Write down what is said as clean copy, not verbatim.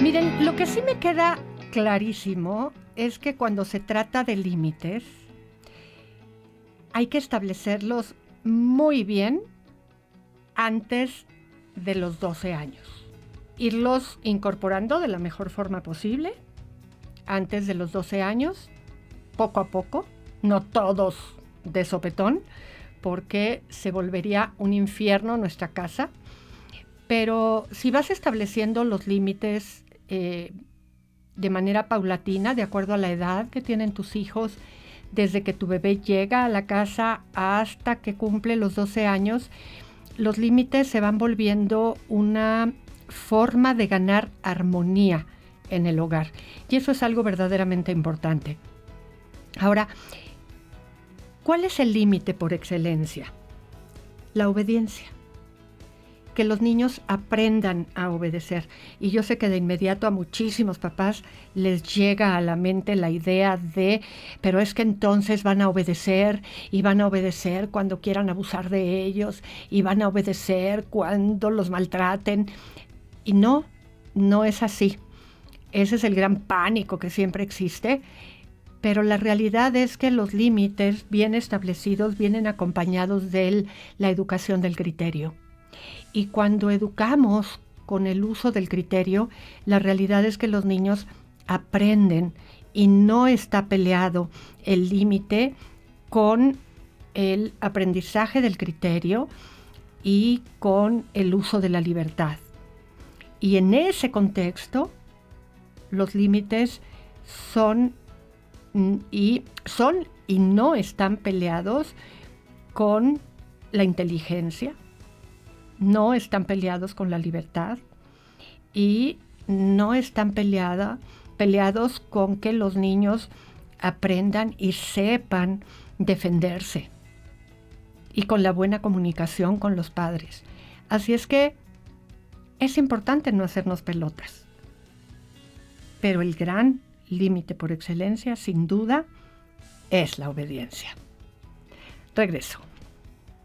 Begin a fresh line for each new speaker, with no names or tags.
Miren, lo que sí me queda clarísimo es que cuando se trata de límites, hay que establecerlos muy bien antes de los 12 años. Irlos incorporando de la mejor forma posible antes de los 12 años, poco a poco, no todos de sopetón, porque se volvería un infierno nuestra casa. Pero si vas estableciendo los límites de manera paulatina, de acuerdo a la edad que tienen tus hijos, desde que tu bebé llega a la casa hasta que cumple los 12 años, los límites se van volviendo una forma de ganar armonía en el hogar. Y eso es algo verdaderamente importante. Ahora, ¿cuál es el límite por excelencia? La obediencia. Que los niños aprendan a obedecer. Y yo sé que de inmediato a muchísimos papás les llega a la mente la idea de, pero es que entonces van a obedecer y van a obedecer cuando quieran abusar de ellos y van a obedecer cuando los maltraten. Y no es así. Ese es el gran pánico que siempre existe. Pero la realidad es que los límites bien establecidos vienen acompañados de la educación del criterio. Y cuando educamos con el uso del criterio, la realidad es que los niños aprenden y no está peleado el límite con el aprendizaje del criterio y con el uso de la libertad. Y en ese contexto, los límites son y no están peleados con la inteligencia, no están peleados con la libertad y no están peleados con que los niños aprendan y sepan defenderse y con la buena comunicación con los padres. Así es que es importante no hacernos pelotas, pero el gran límite por excelencia, sin duda, es la obediencia. Regreso.